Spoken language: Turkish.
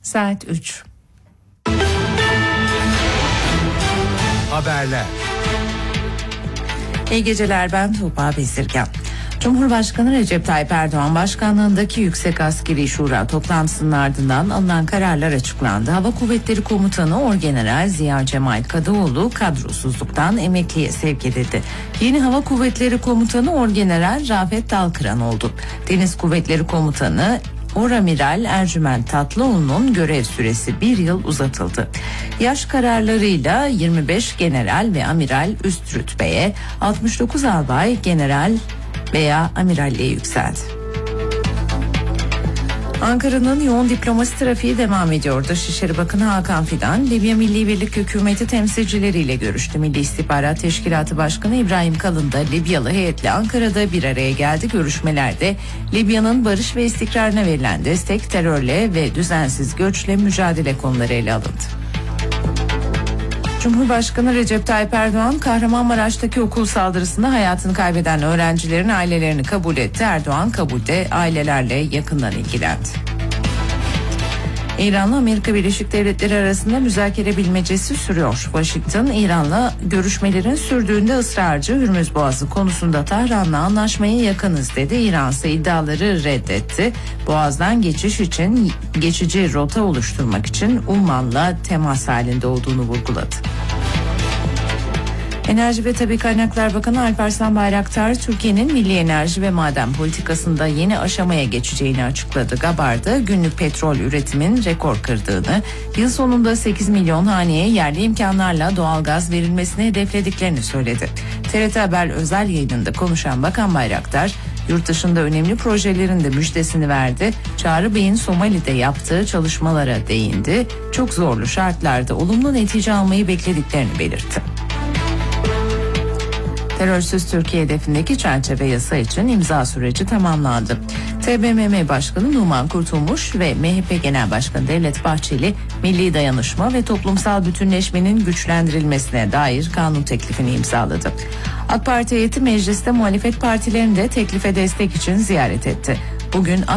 Saat 3. Haberler. İyi geceler, ben Tuğba Bezirgan. Cumhurbaşkanı Recep Tayyip Erdoğan başkanlığındaki Yüksek Askeri Şura toplantısının ardından alınan kararlar açıklandı. Hava Kuvvetleri Komutanı Orgeneral Ziya Cemal Kadıoğlu kadrosuzluktan emekliye sevk edildi. Yeni Hava Kuvvetleri Komutanı Orgeneral Rafet Dalkıran oldu. Deniz Kuvvetleri Komutanı Oramiral Ercüment Tatlıoğlu'nun görev süresi 1 yıl uzatıldı. Yaş kararlarıyla 25 general ve amiral üst rütbeye, 69 albay general veya amiralliğe yükseldi. Ankara'nın yoğun diplomasi trafiği devam ediyor. Dışişleri Bakanı Hakan Fidan, Libya Milli Birlik Hükümeti temsilcileriyle görüştü. Milli İstihbarat Teşkilatı Başkanı İbrahim Kalın da Libyalı heyetle Ankara'da bir araya geldi. Görüşmelerde Libya'nın barış ve istikrarına verilen destek, terörle ve düzensiz göçle mücadele konuları ele alındı. Cumhurbaşkanı Recep Tayyip Erdoğan, Kahramanmaraş'taki okul saldırısında hayatını kaybeden öğrencilerin ailelerini kabul etti. Erdoğan kabulde ailelerle yakından ilgilendi. İran'la Amerika Birleşik Devletleri arasında müzakere bilmecesi sürüyor. Washington, İran'la görüşmelerin sürdüğünde ısrarcı. Hürmüz Boğazı konusunda Tahran'la anlaşmaya yakınız dedi. İran ise iddiaları reddetti. Boğaz'dan geçiş için geçici rota oluşturmak için Umman'la temas halinde olduğunu vurguladı. Enerji ve Tabii Kaynaklar Bakanı Alparslan Bayraktar, Türkiye'nin milli enerji ve maden politikasında yeni aşamaya geçeceğini açıkladı. Gabar'da günlük petrol üretimin rekor kırdığını, yıl sonunda 8 milyon haneye yerli imkanlarla doğalgaz verilmesini hedeflediklerini söyledi. TRT Haber özel yayınında konuşan Bakan Bayraktar, yurt dışında önemli projelerin de müjdesini verdi. Çağrı Bey'in Somali'de yaptığı çalışmalara değindi. Çok zorlu şartlarda olumlu netice almayı beklediklerini belirtti. Terörsüz Türkiye hedefindeki çerçeve yasa için imza süreci tamamlandı. TBMM Başkanı Numan Kurtulmuş ve MHP Genel Başkanı Devlet Bahçeli, milli dayanışma ve toplumsal bütünleşmenin güçlendirilmesine dair kanun teklifini imzaladı. AK Parti heyeti mecliste muhalefet partilerini de teklife destek için ziyaret etti. Bugün